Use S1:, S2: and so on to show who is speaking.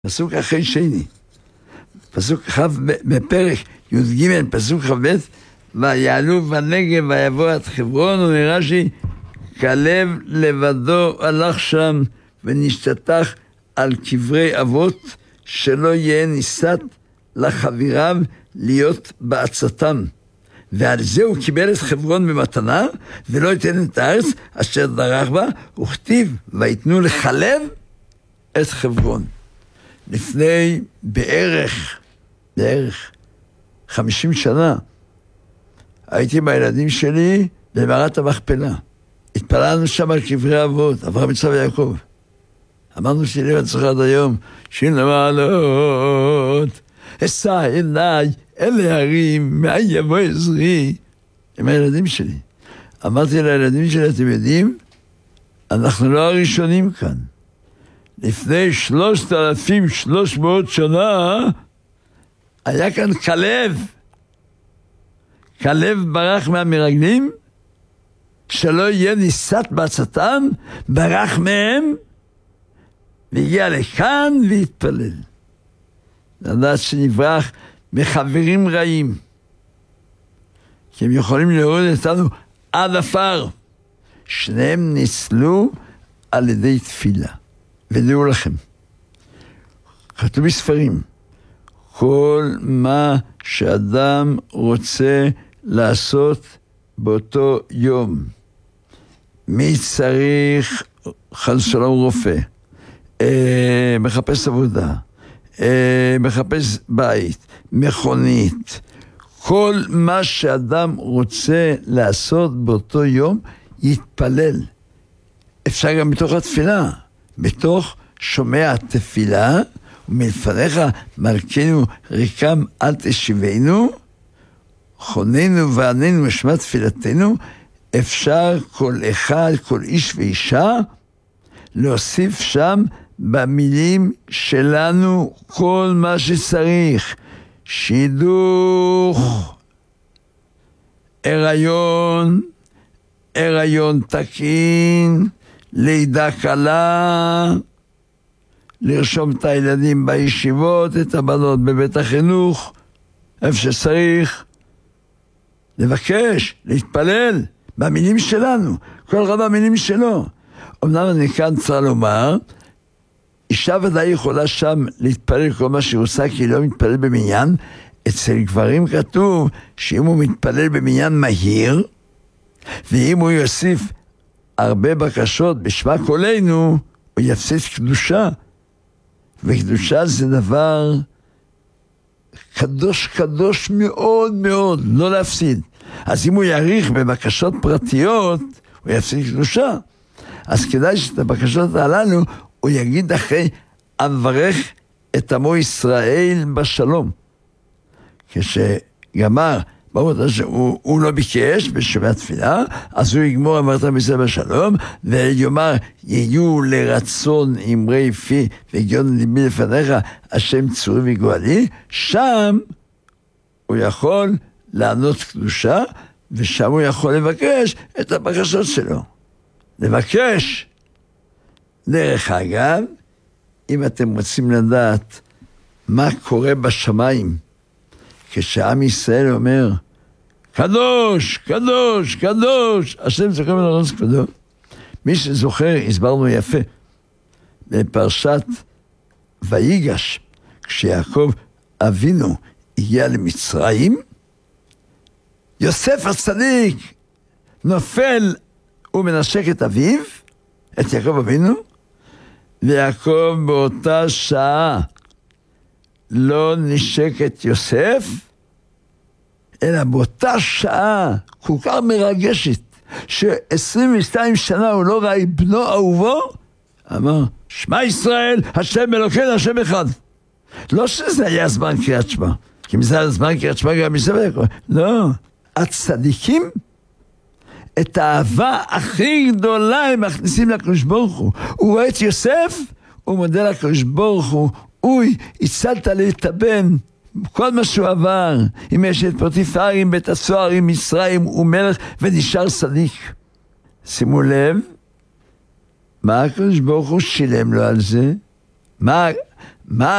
S1: פסוק אחרי שני, פסוק בפרק י"ג, פסוק ח', ויעלו בנגב ויבוא עד חברון, אומר רש"י, כלב לבדו הלך שם ונשתטח על קברי אבות, שלא יהיה ניסת לחבריו להיות בעצתם. ועל זה הוא קיבל את חברון במתנה, ולא ייתן את הארץ אשר דרך בה, וכתיב ויתנו לכלב את חברון. לפני בערך 50 שנה, הייתי עם הילדים שלי במערת המכפלה. התפללנו שם על קברי אבות, אברהם, יצחק ויעקב. אמרנו שלי ונצחה עד היום, שיר למעלות, אשא עיניי אל ההרים, מאין יבוא עזרי. עם הילדים שלי. אמרתי לילדים שלי, אתם יודעים, אנחנו לא הראשונים כאן. לפני 3,300 שנה, היה כאן כלב. כלב ברח מהמרגלים, שלא יהיה ניסת בעצתם, ברח מהם, והגיע לכאן והתפלל. לדעת שנברח מחברים רעים, כי הם יכולים להוריד אותנו עד עפר. שניהם ניצלו על ידי תפילה. ודעו לכם, כתוב בספרים, כל מה שאדם רוצה לעשות באותו יום, מי צריך חס ושלום רופא, מחפש עבודה, מחפש בית, מכונית, כל מה שאדם רוצה לעשות באותו יום, יתפלל. אפשר גם בתוך התפילה, בתוך שומע התפילה, ומלפניך מלכנו ריקם אל תשיבנו, חוננו ועננו משמע תפילתנו. אפשר כל אחד, כל איש ואישה, להוסיף שם במילים שלנו כל מה שצריך. שידוך, הריון תקין, לידה קלה, לרשום את הילדים בישיבות, את הבנות בבית החינוך, איפה שצריך, לבקש, להתפלל, במילים שלנו, כל אחד במילים שלו. אמנם אני כאן צריך לומר, אישה ודאי יכולה שם להתפלל כל מה שהיא עושה, כי היא לא מתפלל במניין. אצל גברים כתוב שאם הוא מתפלל במניין מהיר, ואם הוא יוסיף הרבה בקשות בשמע קולנו, הוא יפסיד קדושה. וקדושה זה דבר קדוש מאוד מאוד, לא להפסיד. אז אם הוא יאריך בבקשות פרטיות, הוא יפסיד קדושה. אז כדאי שאת הבקשות הללו, הוא יגיד אחרי, אברך את עמו ישראל בשלום. כשגמר, הוא לא ביקש בשומע תפילה, אז הוא יגמור אמרת ישראל בשלום, ויאמר, יהיו לרצון אמרי פי וגיון ליבי לפניך, השם צורי וגואלי. שם הוא יכול לענות קדושה, ושם הוא יכול לבקש את הבקשות שלו. לבקש. דרך אגב, אם אתם רוצים לדעת מה קורה בשמיים, כשעם ישראל אומר, קדוש, קדוש, קדוש, השם זוכר ולרונס כבודו. מי שזוכר, הסברנו יפה, בפרשת ויגש, כשיעקב אבינו הגיע למצרים, יוסף הצדיק נופל ומנשק את אביו, את יעקב אבינו, ויעקב באותה שעה לא נשק את יוסף, אלא באותה שעה כל כך מרגשת, ש22 שנה הוא לא ראה בנו אהובו, אמר, שמע ישראל, השם אלוקינו, השם אחד. לא שזה היה זמן קריאת שמע, כי אם זה היה זמן קריאת שמע גם יוסף, לא, הצדיקים, את האהבה הכי גדולה הם מכניסים לקדוש ברוך הוא. הוא רואה את יוסף, הוא מודה לקדוש ברוך הוא, אוי, הצלת לי את הבן, כל מה שהוא עבר, עם אשת פוטיפר, עם בית הסוהר, עם מצרים, הוא מלך ונשאר צדיק. שימו לב, מה הקדוש ברוך הוא שילם לו על זה? מה מה